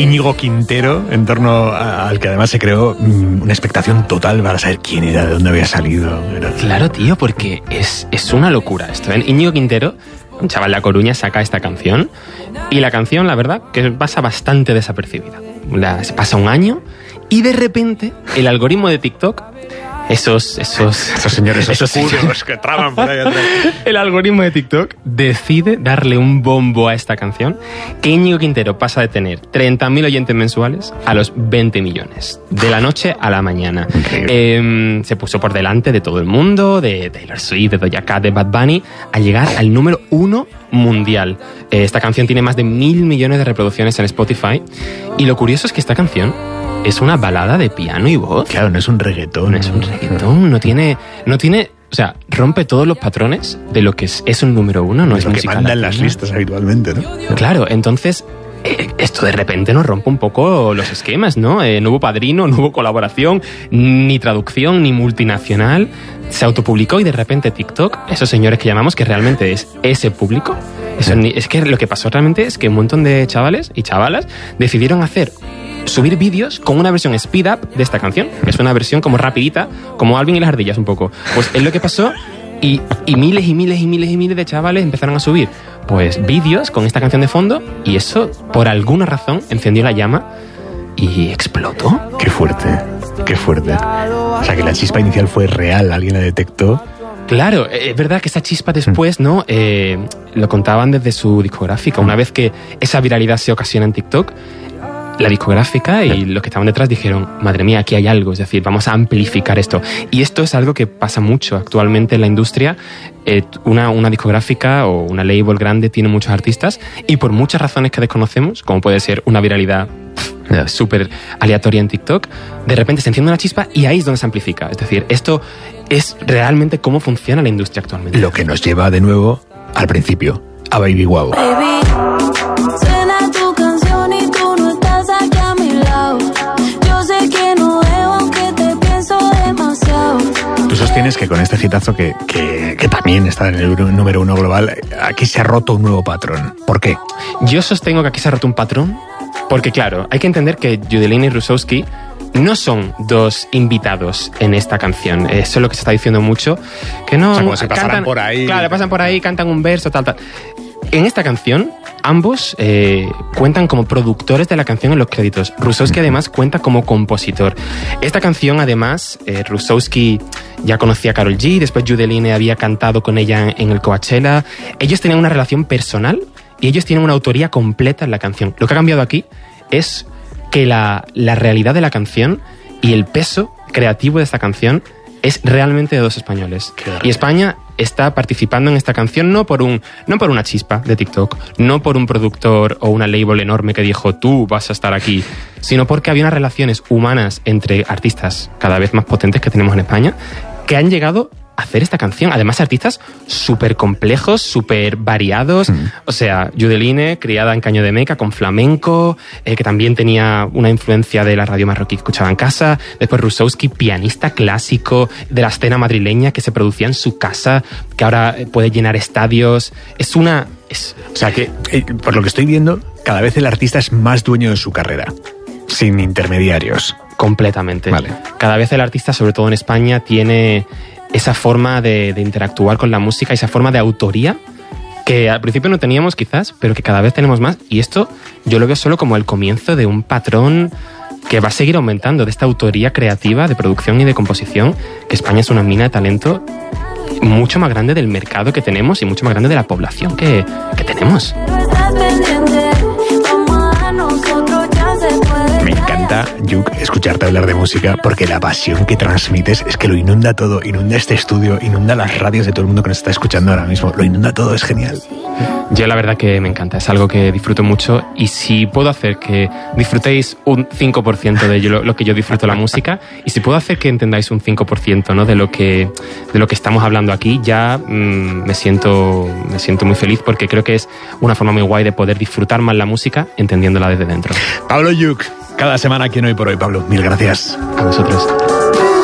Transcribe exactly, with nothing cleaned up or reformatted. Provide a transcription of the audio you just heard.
Íñigo Quintero, en torno a, al que además se creó mmm, una expectación total para saber quién era, de dónde había salido. Era... Claro, tío, porque es, es una locura esto, ¿eh? Íñigo Quintero, un chaval de La Coruña, saca esta canción y la canción, la verdad, que pasa bastante desapercibida. La, se pasa un año y de repente el algoritmo de TikTok, esos esos esos señores esos oscuros señores que traban por ahí atrás, el algoritmo de TikTok decide darle un bombo a esta canción, que Íñigo Quintero pasa de tener treinta mil oyentes mensuales a los veinte millones, de la noche a la mañana. Eh, se puso por delante de todo el mundo, de Taylor Swift, de Doja Cat, de Bad Bunny, a llegar al número uno mundial. Eh, esta canción tiene más de mil millones de reproducciones en Spotify, y lo curioso es que esta canción es una balada de piano y voz. Claro, no es un reggaetón. No es un reggaetón, no tiene, no tiene, o sea, rompe todos los patrones de lo que es, es un número uno, no es es lo música que manda en latina. las listas habitualmente, ¿no? Claro, entonces eh, esto de repente nos rompe un poco los esquemas, ¿no? Eh, no hubo padrino, no hubo colaboración, ni traducción, ni multinacional. Se autopublicó y de repente TikTok, esos señores que llamamos, que realmente es ese público, eso, sí. Es que lo que pasó realmente es que un montón de chavales y chavalas decidieron hacer subir vídeos con una versión speed up de esta canción. Es una versión como rapidita, como Alvin y las ardillas un poco. Pues es lo que pasó y, y miles y miles y miles y miles de chavales empezaron a subir pues vídeos con esta canción de fondo, y eso por alguna razón encendió la llama y explotó. Qué fuerte, qué fuerte. O sea que la chispa inicial fue real, alguien la detectó. Claro, es verdad que esa chispa después, ¿no? Eh, lo contaban desde su discográfica. Una vez que esa viralidad se ocasiona en TikTok, la discográfica y los que estaban detrás dijeron, madre mía, aquí hay algo, es decir, vamos a amplificar esto. Y esto es algo que pasa mucho actualmente en la industria. Eh, una, una discográfica o una label grande tiene muchos artistas y por muchas razones que desconocemos, como puede ser una viralidad súper aleatoria en TikTok, de repente se enciende una chispa y ahí es donde se amplifica. Es decir, esto es realmente cómo funciona la industria actualmente. Lo que nos lleva de nuevo al principio, a Baby Wow. Baby, suena tu canción y tú no estás aquí a mi lado. Yo sé que no debo, aunque te pienso demasiado. Tú sostienes que con este hitazo que, que, que también está en el número uno global, aquí se ha roto un nuevo patrón. ¿Por qué? Yo sostengo que aquí se ha roto un patrón porque, claro, hay que entender que Yudelina y Rusowski no son dos invitados en esta canción. Eso es lo que se está diciendo mucho. Que no, o sea, como se pasarán cantan, por ahí. Claro, pasan por ahí, cantan un verso, tal, tal. En esta canción, ambos eh, cuentan como productores de la canción en los créditos. Rusowski además cuenta como compositor. Esta canción, además, eh, Rusowski ya conocía a Karol G, después Yudeline había cantado con ella en, en el Coachella. Ellos tenían una relación personal y ellos tienen una autoría completa en la canción. Lo que ha cambiado aquí es que la, la realidad de la canción y el peso creativo de esta canción es realmente de dos españoles. Y España está participando en esta canción no por un no por una chispa de TikTok, no por un productor o una label enorme que dijo tú vas a estar aquí, sino porque había unas relaciones humanas entre artistas cada vez más potentes que tenemos en España que han llegado a hacer esta canción. Además, artistas súper complejos, súper variados. Mm. O sea, Yudeline, criada en Caño de Meca, con flamenco, eh, que también tenía una influencia de la radio marroquí que escuchaba en casa. Después Rusowski, pianista clásico de la escena madrileña que se producía en su casa, que ahora puede llenar estadios. Es una... Es... O sea, que eh, por lo que estoy viendo, cada vez el artista es más dueño de su carrera, sin intermediarios. Completamente. Vale. Cada vez el artista, sobre todo en España, tiene esa forma de, de interactuar con la música, esa forma de autoría que al principio no teníamos quizás, pero que cada vez tenemos más. Y esto yo lo veo solo como el comienzo de un patrón que va a seguir aumentando, de esta autoría creativa de producción y de composición, que España es una mina de talento mucho más grande del mercado que tenemos y mucho más grande de la población que, que tenemos. Me encanta, Yuk, escucharte hablar de música porque la pasión que transmites es que lo inunda todo, inunda este estudio, inunda las radios de todo el mundo que nos está escuchando ahora mismo, lo inunda todo, es genial. Yo la verdad que me encanta, es algo que disfruto mucho y si puedo hacer que disfrutéis un cinco por ciento de lo, lo que yo disfruto la música y si puedo hacer que entendáis un cinco por ciento, ¿no? de lo que de lo que estamos hablando aquí, ya mmm, me siento me siento muy feliz porque creo que es una forma muy guay de poder disfrutar más la música entendiéndola desde dentro. Pablo Yuk, cada semana aquí en Hoy por Hoy. Pablo, mil gracias. A vosotros.